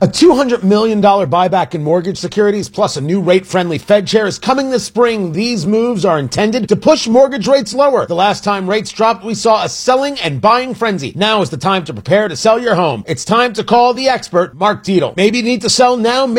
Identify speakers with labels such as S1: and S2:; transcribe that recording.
S1: A $200 million buyback in mortgage securities plus a new rate-friendly Fed chair is coming this spring. These moves are intended to push mortgage rates lower. The last time rates dropped, we saw a selling and buying frenzy. Now is the time to prepare to sell your home. It's time to call the expert, Mark Dietel. Maybe you need to sell now.